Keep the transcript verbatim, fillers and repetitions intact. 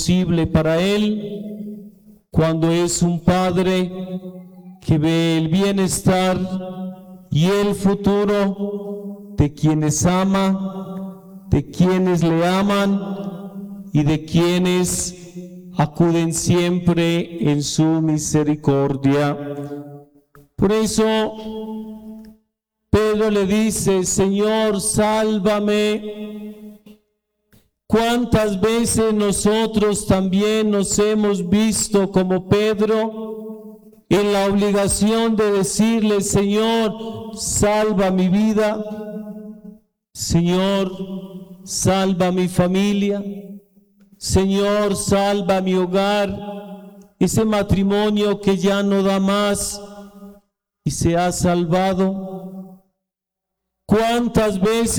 posible para él cuando es un padre que ve el bienestar y el futuro de quienes ama, de quienes le aman y de quienes acuden siempre en su misericordia. Por eso Pedro le dice: Señor, sálvame. ¿Cuántas veces nosotros también nos hemos visto como Pedro en la obligación de decirle: Señor, salva mi vida, Señor, salva mi familia, Señor, salva mi hogar, ese matrimonio que ya no da más y se ha salvado? ¿Cuántas veces